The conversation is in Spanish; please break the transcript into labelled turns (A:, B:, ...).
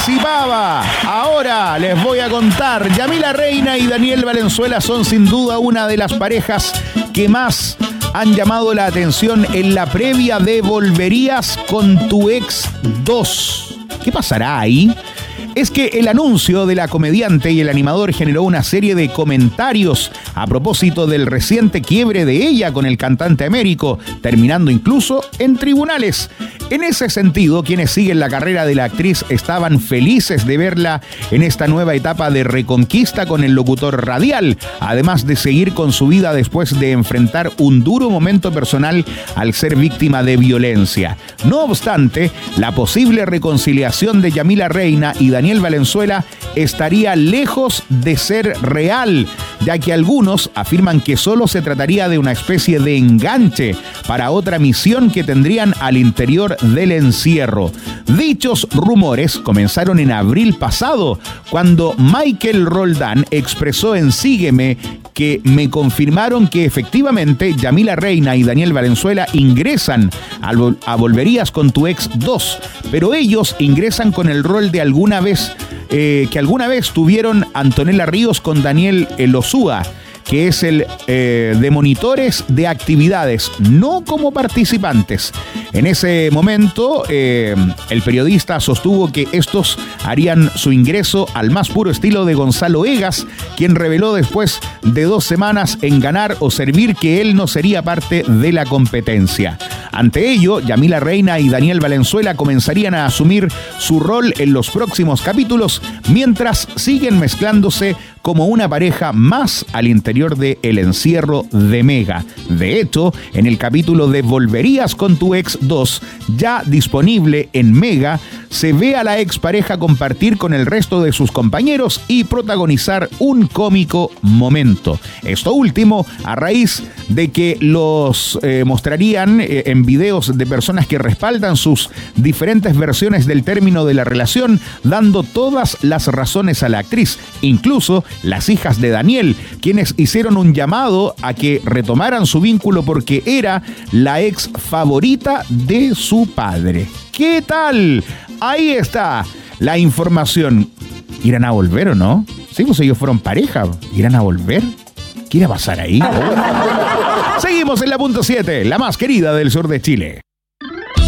A: anticipaba. Ahora les voy a contar. Yamila Reina y Daniel Valenzuela son sin duda una de las parejas que más han llamado la atención en la previa de Volverías con tu ex 2. ¿Qué pasará ahí? Es que el anuncio de la comediante y el animador generó una serie de comentarios a propósito del reciente quiebre de ella con el cantante Américo, terminando incluso en tribunales. En ese sentido, quienes siguen la carrera de la actriz estaban felices de verla en esta nueva etapa de reconquista con el locutor radial, además de seguir con su vida después de enfrentar un duro momento personal al ser víctima de violencia. No obstante, la posible reconciliación de Yamila Reina y Daniel Valenzuela estaría lejos de ser real, ya que algunos afirman que solo se trataría de una especie de enganche para otra misión que tendrían al interior del encierro. Dichos rumores comenzaron en abril pasado, cuando Michael Roldán expresó en Sígueme que me confirmaron que efectivamente Yamila Reina y Daniel Valenzuela ingresan a Volverías con tu ex 2, pero ellos ingresan con el rol de alguna vez tuvieron Antonella Ríos con Daniel Elosúa, que es el de monitores de actividades, no como participantes. En ese momento, el periodista sostuvo que estos harían su ingreso al más puro estilo de Gonzalo Egas, quien reveló después de 2 semanas en Ganar o Servir que él no sería parte de la competencia. Ante ello, Yamila Reina y Daniel Valenzuela comenzarían a asumir su rol en los próximos capítulos, mientras siguen mezclándose como una pareja más al interior de El Encierro de Mega. De hecho, en el capítulo de Volverías con tu ex 2, ya disponible en Mega, se ve a la expareja compartir con el resto de sus compañeros y protagonizar un cómico momento. Esto último a raíz de que los mostrarían en videos de personas que respaldan sus diferentes versiones del término de la relación, dando todas las razones a la actriz, incluso las hijas de Daniel, quienes hicieron un llamado a que retomaran su vínculo porque era la ex favorita de su padre. ¿Qué tal? Ahí está la información. ¿Irán a volver o no? Sí, pues ellos fueron pareja. ¿Irán a volver? ¿Qué irá a pasar ahí? Seguimos en la punto 7, la más querida del sur de Chile.